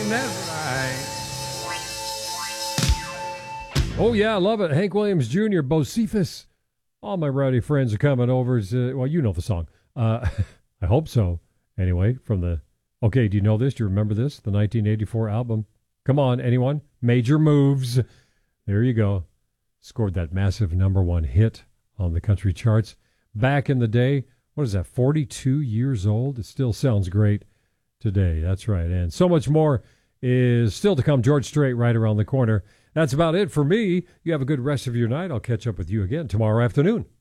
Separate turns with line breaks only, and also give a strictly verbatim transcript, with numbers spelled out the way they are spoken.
That's right. Oh, yeah, I love it. Hank Williams Junior, Bocephus. All my rowdy friends are coming over. Uh, well, you know the song. Uh, I hope so. Anyway, from the... Okay, do you know this? Do you remember this? The nineteen eighty-four album. Come on, anyone? Major Moves. There you go. Scored that massive number one hit on the country charts. Back in the day, what is that, forty-two years old? It still sounds great today. That's right. And so much more is still to come. George Strait right around the corner. That's about it for me. You have a good rest of your night. I'll catch up with you again tomorrow afternoon.